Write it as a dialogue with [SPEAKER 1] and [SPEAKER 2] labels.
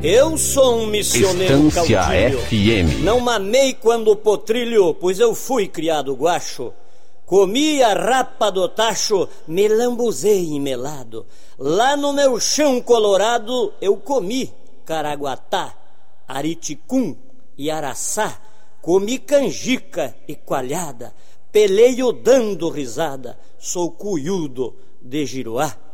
[SPEAKER 1] Eu sou um missioneiro
[SPEAKER 2] Estância
[SPEAKER 1] caudilho.
[SPEAKER 2] FM.
[SPEAKER 1] Não mamei quando potrilho, pois eu fui criado guacho. Comi a rapa do tacho, me lambuzei melado. Lá no meu chão colorado eu comi caraguatá, ariticum e araçá. Comi canjica e coalhada, peleio dando risada. Sou cuiudo de Giruá.